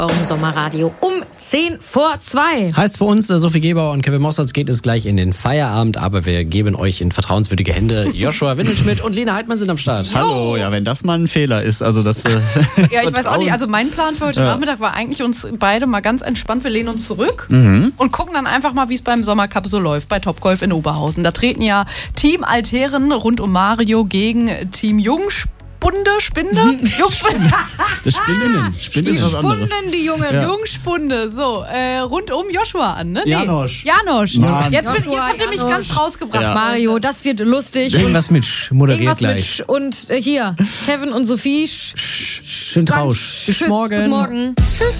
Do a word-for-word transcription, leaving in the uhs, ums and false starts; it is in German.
beim Sommerradio um zehn vor zwei. Heißt für uns, Sophie Gebauer und Kevin Mossertz geht es gleich in den Feierabend, aber wir geben euch in vertrauenswürdige Hände. Joshua Windelschmidt und Lena Heidmann sind am Start. Hallo, ja, wenn das mal ein Fehler ist, also das... Äh, ja, ich weiß auch nicht, also mein Plan für heute ja. Nachmittag war eigentlich uns beide mal ganz entspannt, wir lehnen uns zurück mhm. und gucken dann einfach mal, wie es beim Sommercup so läuft, bei Topgolf in Oberhausen. Da treten ja Team Altherren rund um Mario gegen Team Jungspund. Spunde, Spinde? Jungspunde. Das Spindinnen. Spinde ist was anderes. Spunden, die Jungen. Ja. Jungspunde. So, äh, rund um Joshua an, ne? Nee. Janosch. Janosch. Mann. Jetzt, bin, Joshua, jetzt habt ihr mich Janosch. ganz rausgebracht. Ja. Mario, das wird lustig. Irgendwas mit Sch moderiert Irgendwas gleich. mit Sch und äh, hier, Kevin und Sophie. Sch Schön Trausch. Bis morgen. Bis morgen. Tschüss.